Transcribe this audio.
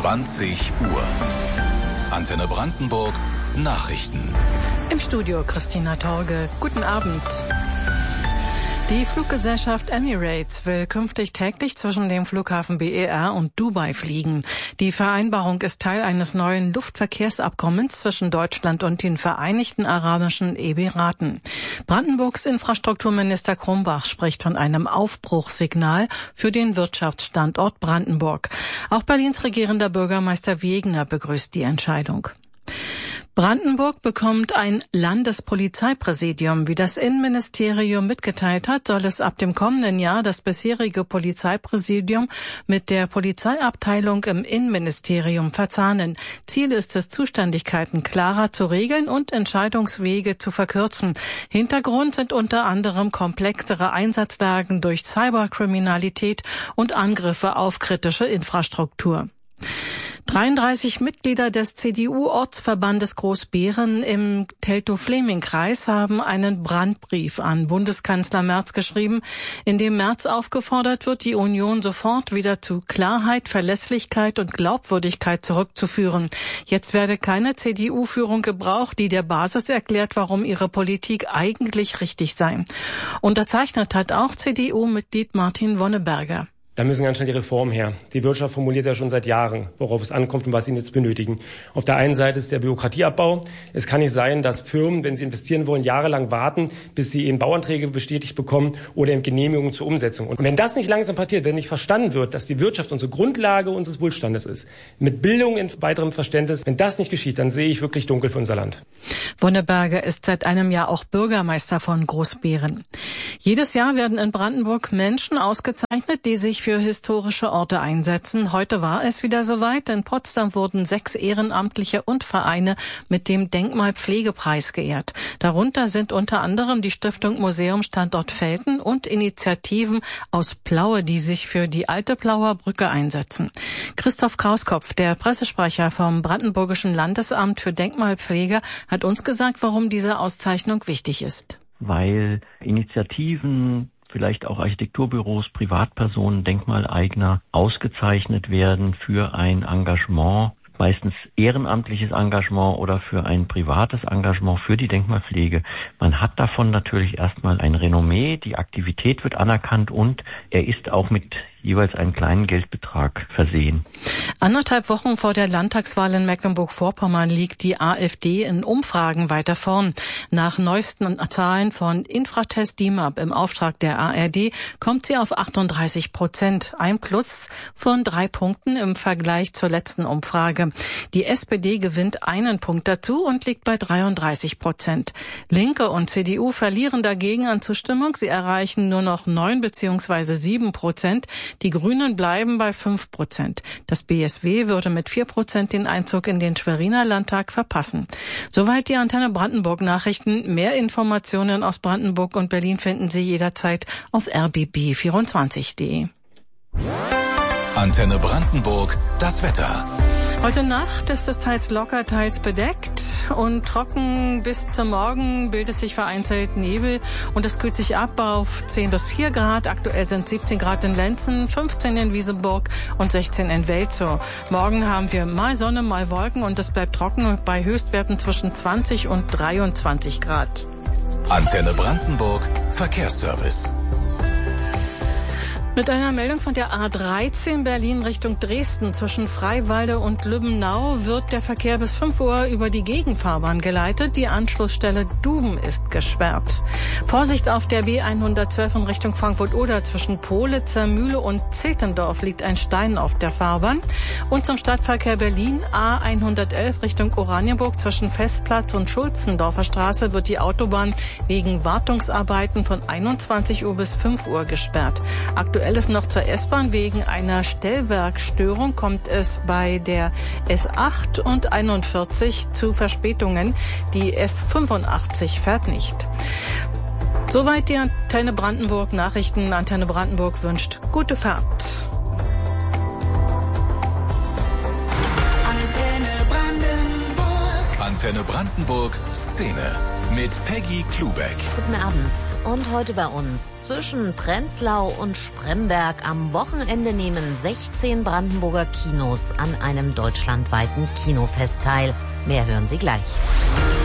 20 Uhr. Antenne Brandenburg Nachrichten. Im Studio Christina Torge. Guten Abend. Die Fluggesellschaft Emirates will künftig täglich zwischen dem Flughafen BER und Dubai fliegen. Die Vereinbarung ist Teil eines neuen Luftverkehrsabkommens zwischen Deutschland und den Vereinigten Arabischen Emiraten. Brandenburgs Infrastrukturminister Krumbach spricht von einem Aufbruchssignal für den Wirtschaftsstandort Brandenburg. Auch Berlins regierender Bürgermeister Wegner begrüßt die Entscheidung. Brandenburg bekommt ein Landespolizeipräsidium. Wie das Innenministerium mitgeteilt hat, soll es ab dem kommenden Jahr das bisherige Polizeipräsidium mit der Polizeiabteilung im Innenministerium verzahnen. Ziel ist es, Zuständigkeiten klarer zu regeln und Entscheidungswege zu verkürzen. Hintergrund sind unter anderem komplexere Einsatzlagen durch Cyberkriminalität und Angriffe auf kritische Infrastruktur. 33 Mitglieder des CDU-Ortsverbandes Großbeeren im Teltow-Fleming-Kreis haben einen Brandbrief an Bundeskanzler Merz geschrieben, in dem Merz aufgefordert wird, die Union sofort wieder zu Klarheit, Verlässlichkeit und Glaubwürdigkeit zurückzuführen. Jetzt werde keine CDU-Führung gebraucht, die der Basis erklärt, warum ihre Politik eigentlich richtig sei. Unterzeichnet hat auch CDU-Mitglied Martin Wonneberger. Da müssen ganz schnell die Reformen her. Die Wirtschaft formuliert ja schon seit Jahren, worauf es ankommt und was sie jetzt benötigen. Auf der einen Seite ist der Bürokratieabbau. Es kann nicht sein, dass Firmen, wenn sie investieren wollen, jahrelang warten, bis sie eben Bauanträge bestätigt bekommen oder eben Genehmigungen zur Umsetzung. Und wenn das nicht langsam passiert, wenn nicht verstanden wird, dass die Wirtschaft unsere Grundlage unseres Wohlstandes ist, mit Bildung in weiterem Verständnis, wenn das nicht geschieht, dann sehe ich wirklich dunkel für unser Land. Wonneberger ist seit einem Jahr auch Bürgermeister von Großbeeren. Jedes Jahr werden in Brandenburg Menschen ausgezeichnet, die sich für historische Orte einsetzen. Heute war es wieder soweit. In Potsdam wurden 6 Ehrenamtliche und Vereine mit dem Denkmalpflegepreis geehrt. Darunter sind unter anderem die Stiftung Museum Standort Velten und Initiativen aus Plaue, die sich für die alte Plauer Brücke einsetzen. Christoph Krauskopf, der Pressesprecher vom Brandenburgischen Landesamt für Denkmalpflege, hat uns gesagt, warum diese Auszeichnung wichtig ist. Weil Initiativen, vielleicht auch Architekturbüros, Privatpersonen, Denkmaleigner ausgezeichnet werden für ein Engagement, meistens ehrenamtliches Engagement oder für ein privates Engagement für die Denkmalpflege. Man hat davon natürlich erstmal ein Renommee, die Aktivität wird anerkannt und er ist auch mit jeweils einen kleinen Geldbetrag versehen. 1,5 Wochen vor der Landtagswahl in Mecklenburg-Vorpommern liegt die AfD in Umfragen weiter vorn. Nach neuesten Zahlen von Infratest DIMAP im Auftrag der ARD kommt sie auf 38%, ein Plus von 3 Punkten im Vergleich zur letzten Umfrage. Die SPD gewinnt 1 Punkt dazu und liegt bei 33%. Linke und CDU verlieren dagegen an Zustimmung. Sie erreichen nur noch 9 bzw. 7%. Die Grünen bleiben bei 5%. Das BSW würde mit 4% den Einzug in den Schweriner Landtag verpassen. Soweit die Antenne Brandenburg Nachrichten. Mehr Informationen aus Brandenburg und Berlin finden Sie jederzeit auf rbb24.de. Antenne Brandenburg, das Wetter. Heute Nacht ist es teils locker, teils bedeckt und trocken. Bis zum Morgen bildet sich vereinzelt Nebel und es kühlt sich ab auf 10 bis 4 Grad. Aktuell sind 17 Grad in Lenzen, 15 in Wieseburg und 16 in Welzow. Morgen haben wir mal Sonne, mal Wolken und es bleibt trocken bei Höchstwerten zwischen 20 und 23 Grad. Antenne Brandenburg, Verkehrsservice. Mit einer Meldung von der A13 Berlin Richtung Dresden zwischen Freiwalde und Lübbenau wird der Verkehr bis 5 Uhr über die Gegenfahrbahn geleitet. Die Anschlussstelle Duben ist gesperrt. Vorsicht auf der B112 in Richtung Frankfurt-Oder zwischen Politzer Mühle und Zehlendorf liegt ein Stein auf der Fahrbahn. Und zum Stadtverkehr Berlin A111 Richtung Oranienburg zwischen Festplatz und Schulzendorfer Straße wird die Autobahn wegen Wartungsarbeiten von 21 Uhr bis 5 Uhr gesperrt. Aktuell ist noch zur S-Bahn. Wegen einer Stellwerkstörung kommt es bei der S8 und 41 zu Verspätungen. Die S85 fährt nicht. Soweit die Antenne Brandenburg Nachrichten. Antenne Brandenburg wünscht gute Fahrt. Antenne Brandenburg Szene. mit Peggy Klubeck. Guten Abend. Und heute bei uns. Zwischen Prenzlau und Spremberg am Wochenende nehmen 16 Brandenburger Kinos an einem deutschlandweiten Kinofest teil. Mehr hören Sie gleich.